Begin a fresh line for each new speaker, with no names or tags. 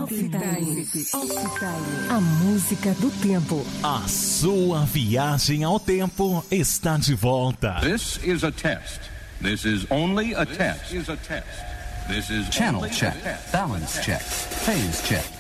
Off-Time. A música do tempo.
A sua viagem ao tempo está de volta.
This is a test. This is only a test. This is
Channel check. Balance check. Phase check.